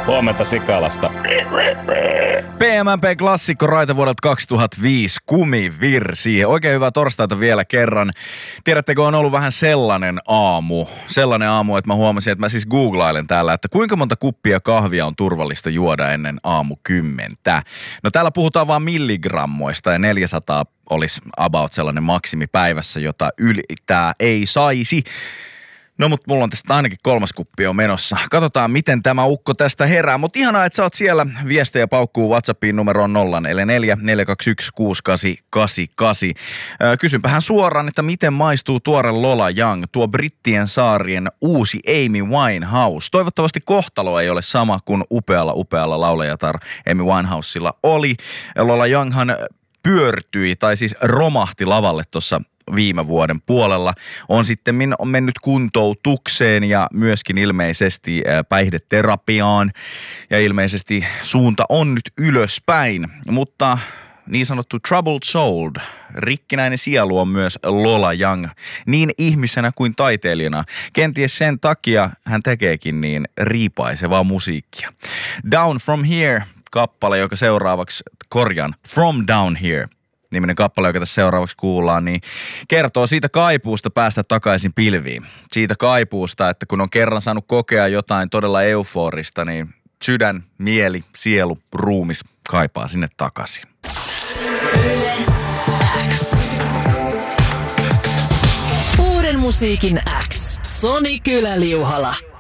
Huomenta Sikalasta. PMMP-klassikko raita vuodelta 2005, Kumivirsi. Oikein hyvää torstaita vielä kerran. Tiedättekö, on ollut vähän sellainen aamu, että mä huomasin, että mä siis googlailen täällä, että kuinka monta kuppia kahvia on turvallista juoda ennen aamu 10. No täällä puhutaan vaan milligrammoista ja 400 olisi about sellainen maksimi päivässä, jota ylittää ei saisi. No mut mulla on tästä ainakin 3 kuppi on menossa. Katsotaan miten tämä ukko tästä herää. Mut ihanaa, että sä oot siellä. Viestejä paukkuu WhatsAppiin numeroon 044 421 6888. Kysynpähän suoraan, että miten maistuu tuore Lola Young, tuo brittien saarien uusi Amy Winehouse. Toivottavasti kohtalo ei ole sama kuin upealla laulajatar Amy Winehousella oli. Lola Younghan pyörtyi tai siis romahti lavalle tuossa viime vuoden puolella. On sitten mennyt kuntoutukseen ja myöskin ilmeisesti päihdeterapiaan. Ja ilmeisesti suunta on nyt ylöspäin. Mutta niin sanottu troubled soul, rikkinäinen sielu on myös Lola Young. Niin ihmisenä kuin taiteilijana. Kenties sen takia hän tekeekin niin riipaisevaa musiikkia. Down From Here kappale, joka seuraavaksi From Down Here niminen kappale, joka tässä seuraavaksi kuullaan, niin kertoo siitä kaipuusta päästä takaisin pilviin. Siitä kaipuusta, että kun on kerran saanut kokea jotain todella euforista, niin sydän, mieli, sielu, ruumis kaipaa sinne takaisin. Yle X. Uuden musiikin X. Soni Kylä-Liuhala.